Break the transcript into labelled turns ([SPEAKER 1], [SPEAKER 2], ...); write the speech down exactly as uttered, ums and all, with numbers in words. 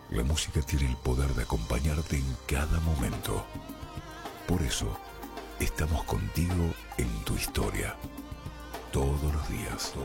[SPEAKER 1] La música tiene el poder de acompañarte en cada momento. Por eso, estamos contigo en tu historia. Todos los días.